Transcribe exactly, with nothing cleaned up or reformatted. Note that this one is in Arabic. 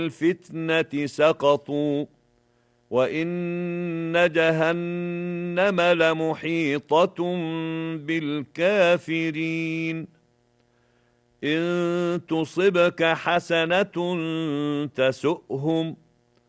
الفتنة سقطوا وإن جهنم لمحيطة بالكافرين إن تصبك حسنة تسؤهم